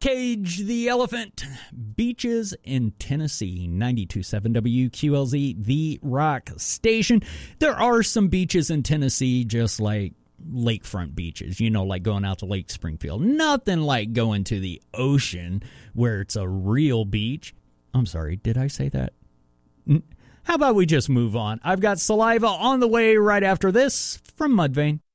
Cage the Elephant. Beaches in Tennessee. 92.7 WQLZ, the rock station. There are some beaches in Tennessee just like lakefront beaches, like going out to Lake Springfield. Nothing like going to the ocean where it's a real beach. I'm sorry, did I say that? How about we just move on? I've got Saliva on the way right after this from Mudvayne.